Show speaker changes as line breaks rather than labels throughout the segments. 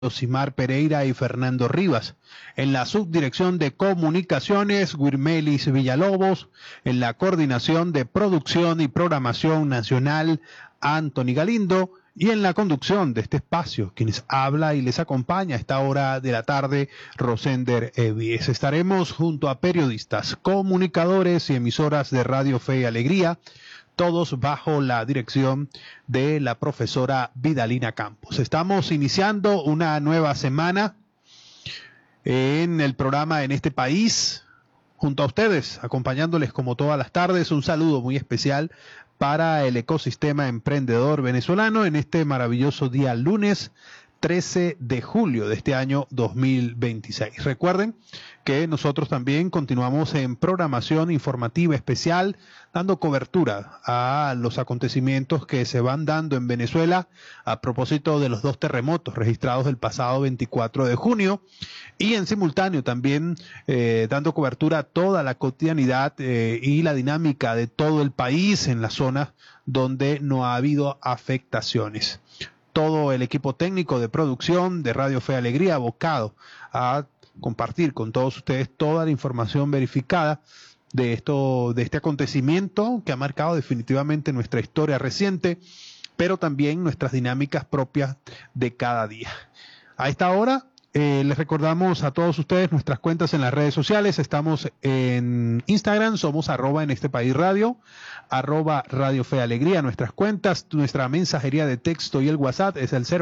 Osimar Pereira y Fernando Rivas. En la subdirección de comunicaciones, Guirmelis Villalobos. En la coordinación de producción y programación nacional, Anthony Galindo. Y en la conducción de este espacio, quienes habla y les acompaña a esta hora de la tarde, Rosender Evies. Estaremos junto a periodistas, comunicadores y emisoras de Radio Fe y Alegría, todos bajo la dirección de la profesora Vidalina Campos. Estamos iniciando una nueva semana en el programa En este País, junto a ustedes, acompañándoles como todas las tardes. Un saludo muy especial para el ecosistema emprendedor venezolano en este maravilloso día lunes 13 de julio de este año 2026. Recuerden que nosotros también continuamos en programación informativa especial, dando cobertura a los acontecimientos que se van dando en Venezuela a propósito de los 2 terremotos registrados el pasado 24 de junio y en simultáneo también dando cobertura a toda la cotidianidad y la dinámica de todo el país en las zonas donde no ha habido afectaciones. Todo el equipo técnico de producción de Radio Fe y Alegría abocado a compartir con todos ustedes toda la información verificada de este acontecimiento que ha marcado definitivamente nuestra historia reciente, pero también nuestras dinámicas propias de cada día. A esta hora les recordamos a todos ustedes nuestras cuentas en las redes sociales. Estamos en Instagram, somos @enestepais_radio, @Radio Fe Alegría. Nuestras cuentas, nuestra mensajería de texto y el WhatsApp es el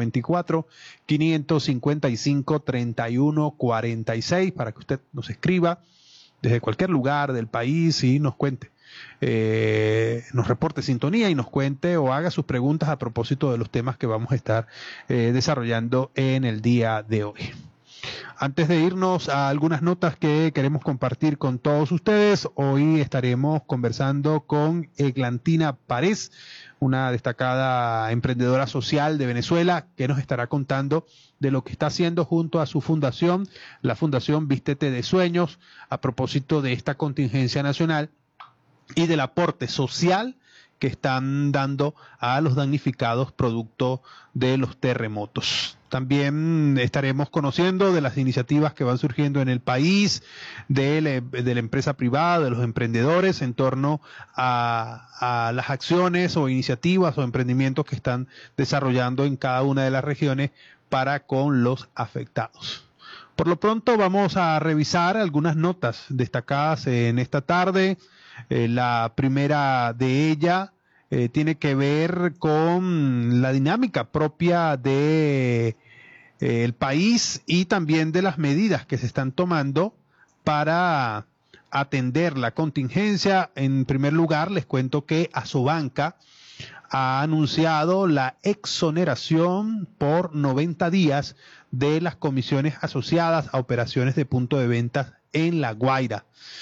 0424-555-3146 para que usted nos escriba desde cualquier lugar del país y nos cuente. Nos reporte sintonía y nos cuente o haga sus preguntas a propósito de los temas que vamos a estar desarrollando en el día de hoy. Antes de irnos a algunas notas que queremos compartir con todos ustedes, hoy estaremos conversando con Eglantina Párez, una destacada emprendedora social de Venezuela, que nos estará contando de lo que está haciendo junto a su fundación, la Fundación Vístete de Sueños, a propósito de esta contingencia nacional y del aporte social que están dando a los damnificados producto de los terremotos. También estaremos conociendo de las iniciativas que van surgiendo en el país, de la empresa privada, de los emprendedores en torno a las acciones o iniciativas o emprendimientos que están desarrollando en cada una de las regiones para con los afectados. Por lo pronto vamos a revisar algunas notas destacadas en esta tarde. La primera de ella tiene que ver con la dinámica propia de el país y también de las medidas que se están tomando para atender la contingencia. En primer lugar, les cuento que Asobanca ha anunciado la exoneración por 90 días de las comisiones asociadas a operaciones de punto de venta en La Guaira.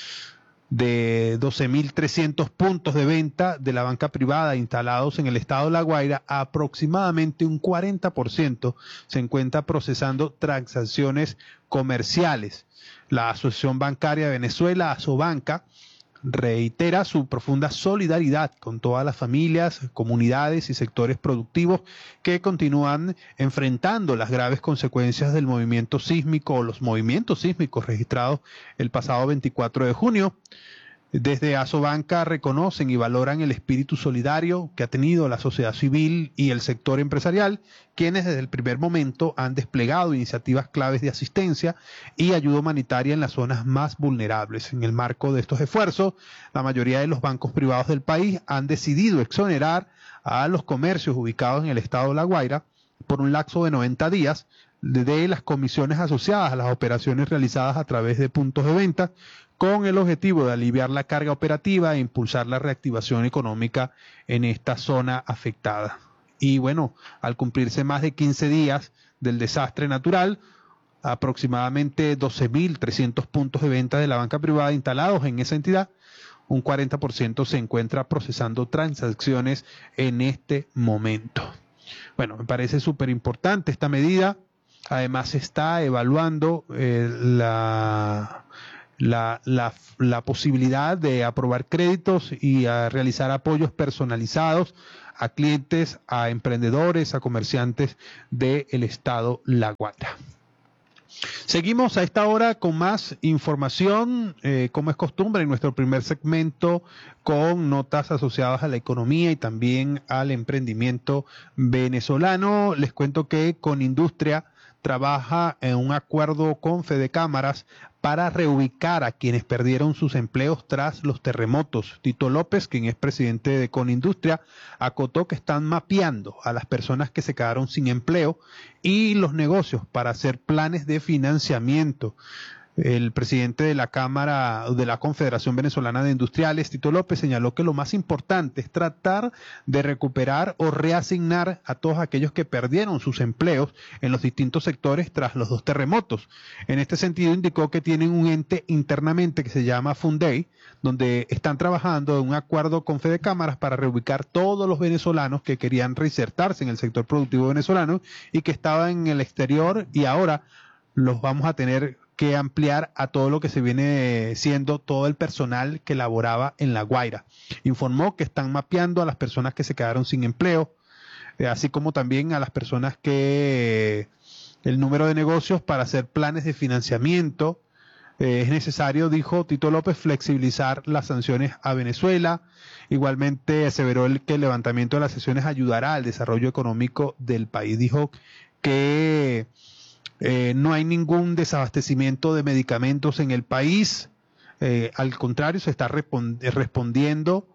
De 12.300 puntos de venta de la banca privada instalados en el estado de La Guaira, aproximadamente un 40% se encuentra procesando transacciones comerciales. La Asociación Bancaria de Venezuela, Asobanca, reitera su profunda solidaridad con todas las familias, comunidades y sectores productivos que continúan enfrentando las graves consecuencias del movimiento sísmico o los movimientos sísmicos registrados el pasado 24 de junio. Desde Asobanca reconocen y valoran el espíritu solidario que ha tenido la sociedad civil y el sector empresarial, quienes desde el primer momento han desplegado iniciativas claves de asistencia y ayuda humanitaria en las zonas más vulnerables. En el marco de estos esfuerzos, la mayoría de los bancos privados del país han decidido exonerar a los comercios ubicados en el estado de La Guaira por un lapso de 90 días de las comisiones asociadas a las operaciones realizadas a través de puntos de venta, con el objetivo de aliviar la carga operativa e impulsar la reactivación económica en esta zona afectada. Y bueno, al cumplirse más de 15 días del desastre natural, aproximadamente 12.300 puntos de venta de la banca privada instalados en esa entidad, un 40% se encuentra procesando transacciones en este momento. Bueno, me parece súper importante esta medida. Además, se está evaluando la posibilidad de aprobar créditos y a realizar apoyos personalizados a clientes, a emprendedores, a comerciantes del estado La Guaira. Seguimos a esta hora con más información, como es costumbre en nuestro primer segmento, con notas asociadas a la economía y también al emprendimiento venezolano. Les cuento que Conindustria trabaja en un acuerdo con Fedecámaras para reubicar a quienes perdieron sus empleos tras los terremotos. Tito López, quien es presidente de Conindustria, acotó que están mapeando a las personas que se quedaron sin empleo y los negocios para hacer planes de financiamiento. El presidente de la Cámara de la Confederación Venezolana de Industriales, Tito López, señaló que lo más importante es tratar de recuperar o reasignar a todos aquellos que perdieron sus empleos en los distintos sectores tras los 2 terremotos. En este sentido, indicó que tienen un ente internamente que se llama Fundey, donde están trabajando en un acuerdo con Fedecámaras para reubicar todos los venezolanos que querían reinsertarse en el sector productivo venezolano y que estaban en el exterior, y ahora los vamos a tener que ampliar a todo lo que se viene siendo todo el personal que laboraba en La Guaira. Informó que están mapeando a las personas que se quedaron sin empleo, así como también a las personas que el número de negocios para hacer planes de financiamiento. Es necesario, dijo Tito López, flexibilizar las sanciones a Venezuela. Igualmente aseveró que el levantamiento de las sanciones ayudará al desarrollo económico del país. Dijo que no hay ningún desabastecimiento de medicamentos en el país, al contrario, se está respondiendo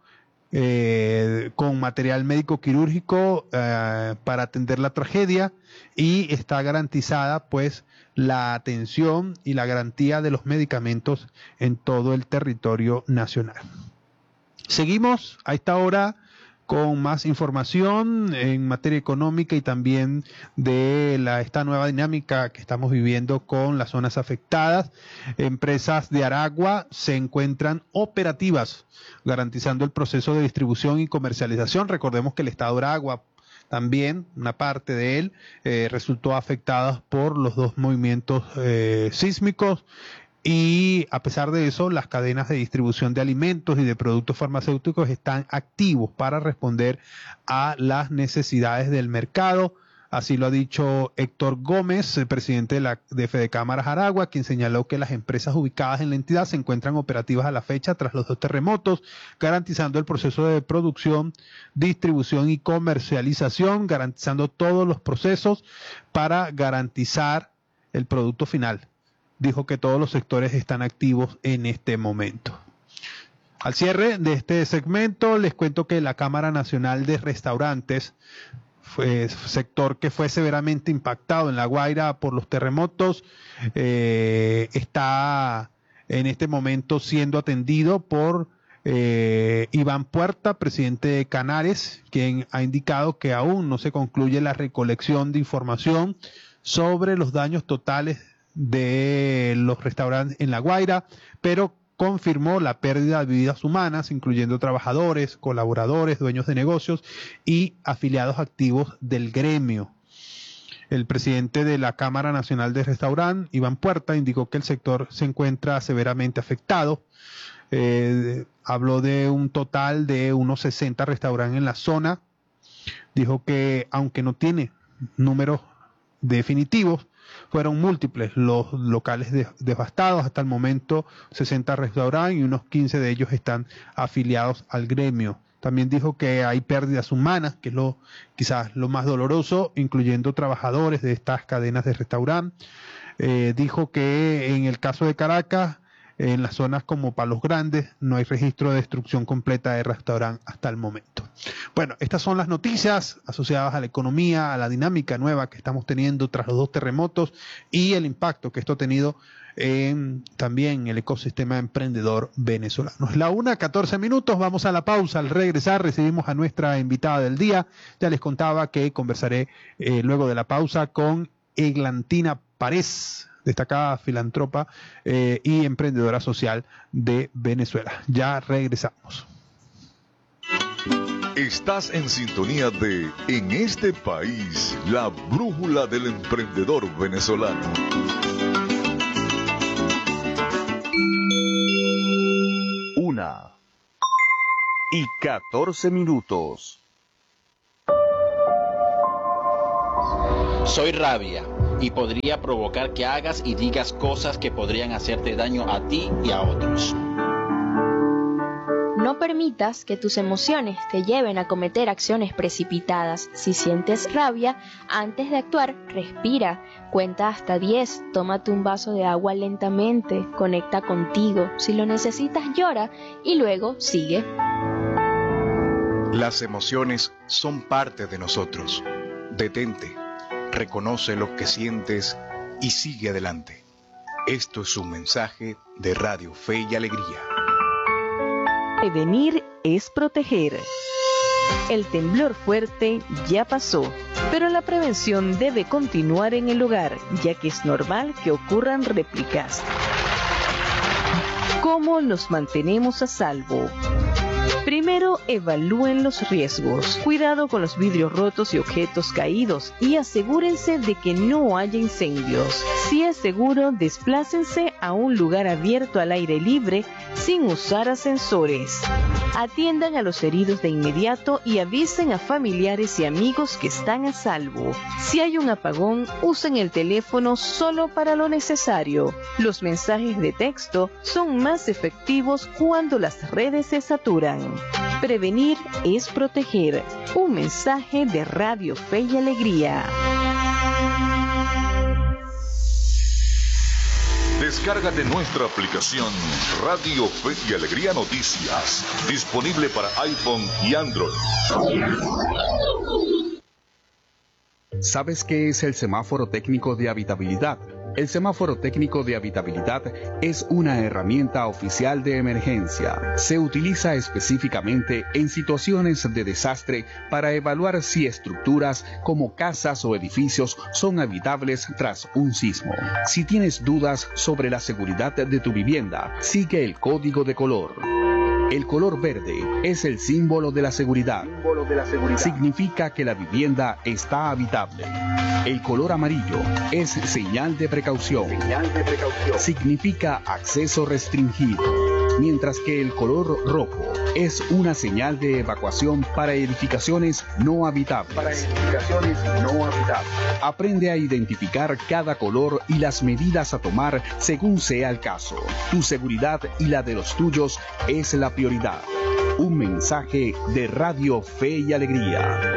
con material médico quirúrgico para atender la tragedia, y está garantizada pues la atención y la garantía de los medicamentos en todo el territorio nacional. Seguimos a esta hora con más información en materia económica y también de esta nueva dinámica que estamos viviendo con las zonas afectadas. Empresas de Aragua se encuentran operativas, garantizando el proceso de distribución y comercialización. Recordemos que el estado de Aragua, también una parte de él, resultó afectada por los 2 movimientos sísmicos. Y a pesar de eso, las cadenas de distribución de alimentos y de productos farmacéuticos están activos para responder a las necesidades del mercado. Así lo ha dicho Héctor Gómez, el presidente de Fedecámaras Aragua, quien señaló que las empresas ubicadas en la entidad se encuentran operativas a la fecha tras los 2 terremotos, garantizando el proceso de producción, distribución y comercialización, garantizando todos los procesos para garantizar el producto final. Dijo que todos los sectores están activos en este momento. Al cierre de este segmento, les cuento que la Cámara Nacional de Restaurantes, sector que fue severamente impactado en La Guaira por los terremotos, está en este momento siendo atendido por Iván Puerta, presidente de Canares, quien ha indicado que aún no se concluye la recolección de información sobre los daños totales de los restaurantes en La Guaira, pero confirmó la pérdida de vidas humanas, incluyendo trabajadores, colaboradores, dueños de negocios y afiliados activos del gremio. El presidente de la Cámara Nacional de Restaurante, Iván Puerta, indicó que el sector se encuentra severamente afectado. Habló de un total de unos 60 restaurantes en la zona. Dijo que aunque no tiene números definitivos, fueron múltiples los locales devastados. Hasta el momento 60 restaurantes y unos 15 de ellos están afiliados al gremio. También dijo que hay pérdidas humanas, que es quizás lo más doloroso, incluyendo trabajadores de estas cadenas de restaurantes. Dijo que en el caso de Caracas, en las zonas como Palos Grandes, no hay registro de destrucción completa de restaurante hasta el momento. Bueno, estas son las noticias asociadas a la economía, a la dinámica nueva que estamos teniendo tras los 2 terremotos y el impacto que esto ha tenido también en el ecosistema emprendedor venezolano. Es la 1:14, vamos a la pausa. Al regresar recibimos a nuestra invitada del día. Ya les contaba que conversaré luego de la pausa con Eglantina Párez, destacada filántropa y emprendedora social de Venezuela. Ya regresamos.
Estás en sintonía de En este país, la brújula del emprendedor venezolano.
1:14. Soy rabia y podría provocar que hagas y digas cosas que podrían hacerte daño a ti y a otros.
No permitas que tus emociones te lleven a cometer acciones precipitadas. Si sientes rabia, antes de actuar, respira, cuenta hasta 10, tómate un vaso de agua lentamente, conecta contigo. Si lo necesitas, llora y luego sigue.
Las emociones son parte de nosotros. Detente, reconoce lo que sientes y sigue adelante. Esto es un mensaje de Radio Fe y Alegría.
Prevenir es proteger. El temblor fuerte ya pasó, pero la prevención debe continuar en el hogar, ya que es normal que ocurran réplicas. ¿Cómo nos mantenemos a salvo? Primero, evalúen los riesgos. Cuidado con los vidrios rotos y objetos caídos y asegúrense de que no haya incendios. Si es seguro, desplácense a un lugar abierto al aire libre sin usar ascensores. Atiendan a los heridos de inmediato y avisen a familiares y amigos que están a salvo. Si hay un apagón, usen el teléfono solo para lo necesario. Los mensajes de texto son más efectivos cuando las redes se saturan. Prevenir es proteger. Un mensaje de Radio Fe y Alegría.
Descárgate nuestra aplicación Radio Fe y Alegría Noticias, disponible para iPhone y Android.
¿Sabes qué es el semáforo técnico de habitabilidad? El semáforo técnico de habitabilidad es una herramienta oficial de emergencia. Se utiliza específicamente en situaciones de desastre para evaluar si estructuras como casas o edificios son habitables tras un sismo. Si tienes dudas sobre la seguridad de tu vivienda, sigue el código de color. El color verde es el símbolo de la seguridad. Significa que la vivienda está habitable. El color amarillo es señal de precaución. Significa acceso restringido. Mientras que el color rojo es una señal de evacuación para edificaciones no habitables. Aprende a identificar cada color y las medidas a tomar según sea el caso. Tu seguridad y la de los tuyos es la prioridad. Un mensaje de Radio Fe y Alegría.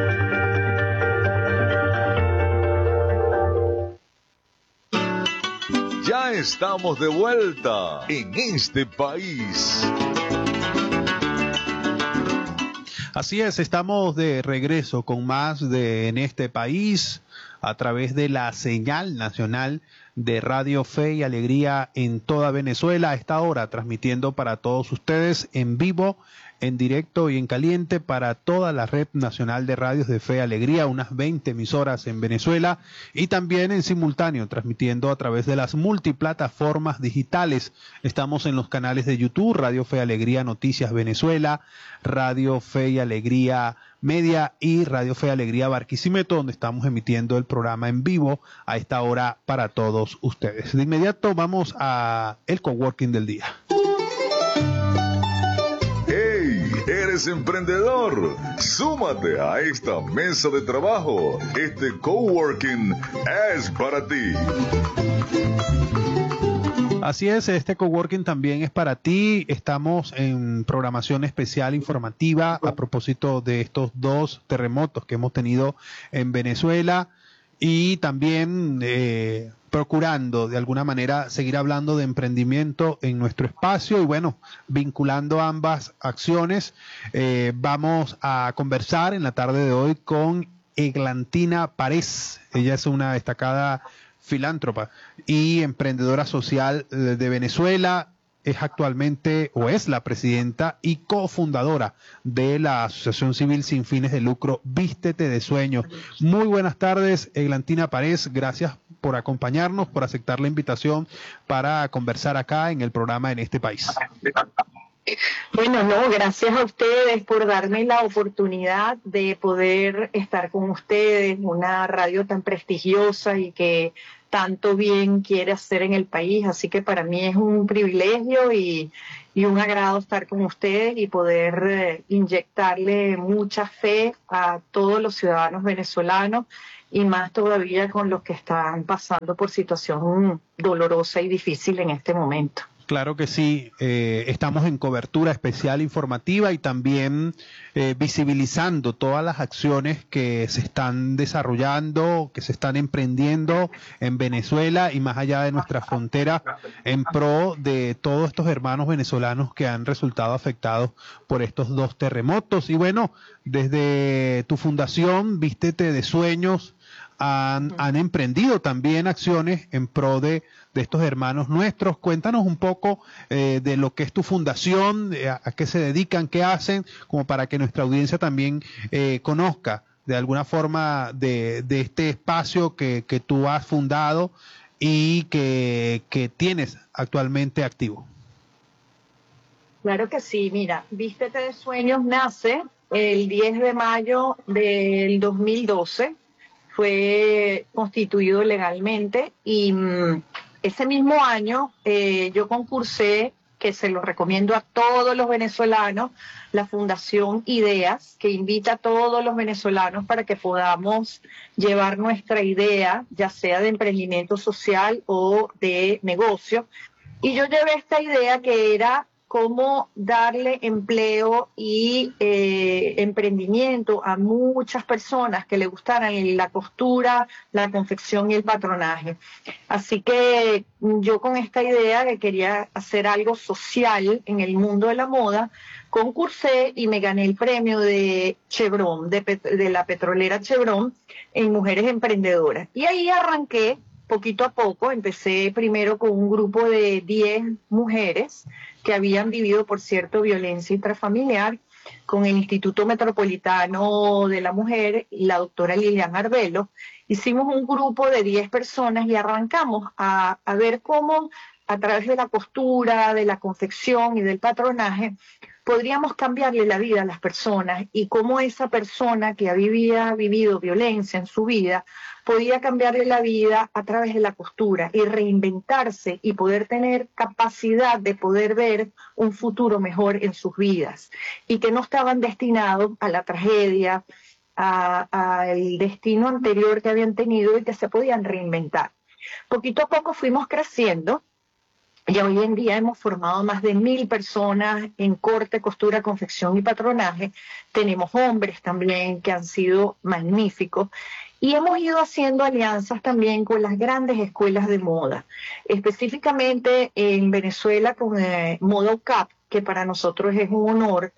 Ya estamos de vuelta en este país.
Así es, estamos de regreso con más de En este país a través de la señal nacional de Radio Fe y Alegría en toda Venezuela. A esta hora transmitiendo para todos ustedes en vivo, en directo y en caliente para toda la red nacional de radios de Fe y Alegría, unas 20 emisoras en Venezuela, y también en simultáneo transmitiendo a través de las multiplataformas digitales. Estamos en los canales de YouTube, Radio Fe y Alegría Noticias Venezuela, Radio Fe y Alegría Media y Radio Fe y Alegría Barquisimeto, donde estamos emitiendo el programa en vivo a esta hora para todos ustedes. De inmediato vamos a el coworking del día.
¿Eres emprendedor? Súmate a esta mesa de trabajo. Este coworking es para ti.
Así es, este coworking también es para ti. Estamos en programación especial informativa a propósito de estos 2 terremotos que hemos tenido en Venezuela y también procurando de alguna manera seguir hablando de emprendimiento en nuestro espacio y bueno, vinculando ambas acciones. Vamos a conversar en la tarde de hoy con Eglantina Párez. Ella es una destacada filántropa y emprendedora social de Venezuela. Es actualmente o es la presidenta y cofundadora de la Asociación Civil Sin Fines de Lucro Vístete de Sueños. Muy buenas tardes, Eglantina Párez. Gracias por acompañarnos, por aceptar la invitación para conversar acá en el programa En este país.
Bueno, no, gracias a ustedes por darme la oportunidad de poder estar con ustedes, una radio tan prestigiosa y que tanto bien quiere hacer en el país, así que para mí es un privilegio y un agrado estar con ustedes y poder inyectarle mucha fe a todos los ciudadanos venezolanos y más todavía con los que están pasando por situación dolorosa y difícil en este momento.
Claro que sí, estamos en cobertura especial informativa y también visibilizando todas las acciones que se están desarrollando, que se están emprendiendo en Venezuela y más allá de nuestra frontera en pro de todos estos hermanos venezolanos que han resultado afectados por estos 2 terremotos. Y bueno, desde tu fundación, Vístete de Sueños, han emprendido también acciones en pro de estos hermanos nuestros. Cuéntanos un poco de lo que es tu fundación, a qué se dedican, qué hacen, como para que nuestra audiencia también conozca de alguna forma de este espacio que tú has fundado y que tienes actualmente activo.
Claro que sí, mira, Vístete de Sueños nace el 10 de mayo del 2012, fue constituido legalmente y ese mismo año yo concursé, que se lo recomiendo a todos los venezolanos, la Fundación Ideas, que invita a todos los venezolanos para que podamos llevar nuestra idea, ya sea de emprendimiento social o de negocio. Y yo llevé esta idea que era cómo darle empleo y emprendimiento a muchas personas que le gustaran la costura, la confección y el patronaje. Así que yo con esta idea que quería hacer algo social en el mundo de la moda, concursé y me gané el premio de Chevron, de la petrolera Chevron, en Mujeres Emprendedoras. Y ahí arranqué poquito a poco. Empecé primero con un grupo de 10 mujeres que habían vivido, por cierto, violencia intrafamiliar, con el Instituto Metropolitano de la Mujer y la doctora Liliana Arbelo. Hicimos un grupo de 10 personas y arrancamos a ver cómo a través de la costura, de la confección y del patronaje podríamos cambiarle la vida a las personas y cómo esa persona que había vivido violencia en su vida podía cambiarle la vida a través de la costura y reinventarse y poder tener capacidad de poder ver un futuro mejor en sus vidas y que no estaban destinados a la tragedia, al destino anterior que habían tenido y que se podían reinventar. Poquito a poco fuimos creciendo. Y hoy en día hemos formado más de 1.000 personas en corte, costura, confección y patronaje. Tenemos hombres también que han sido magníficos. Y hemos ido haciendo alianzas también con las grandes escuelas de moda. Específicamente en Venezuela con Moda UCAP, que para nosotros es un honor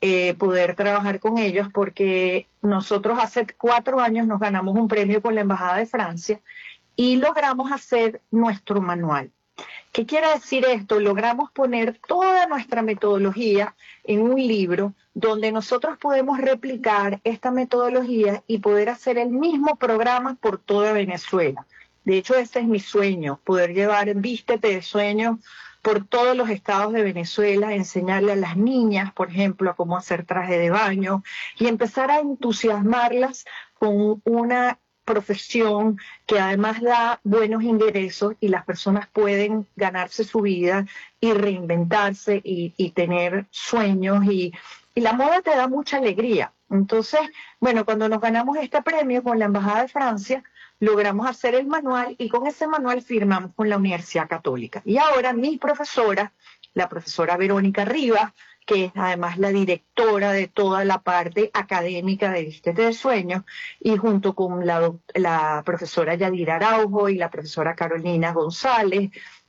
poder trabajar con ellos, porque nosotros hace 4 años nos ganamos un premio con la Embajada de Francia y logramos hacer nuestro manual. ¿Qué quiere decir esto? Logramos poner toda nuestra metodología en un libro donde nosotros podemos replicar esta metodología y poder hacer el mismo programa por toda Venezuela. De hecho, ese es mi sueño, poder llevar Vístete de Sueños por todos los estados de Venezuela, enseñarle a las niñas, por ejemplo, a cómo hacer traje de baño y empezar a entusiasmarlas con una profesión que además da buenos ingresos y las personas pueden ganarse su vida y reinventarse y tener sueños y la moda te da mucha alegría. Entonces, bueno, cuando nos ganamos este premio con la Embajada de Francia, logramos hacer el manual y con ese manual firmamos con la Universidad Católica. Y ahora mi profesora, la profesora Verónica Rivas, que es además la directora de toda la parte académica de Vístete de Sueños, y junto con la profesora Yadira Araujo y la profesora Carolina González,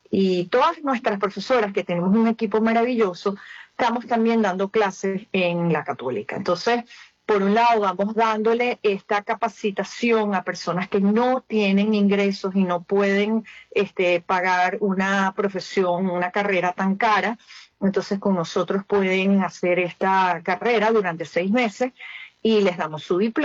y todas nuestras profesoras, que tenemos un equipo maravilloso, estamos también dando clases en la Católica. Entonces, por un lado, vamos dándole esta capacitación a personas que no tienen ingresos y no pueden pagar una profesión, una carrera tan cara. Entonces con nosotros pueden hacer esta carrera durante 6 meses y les damos su diploma.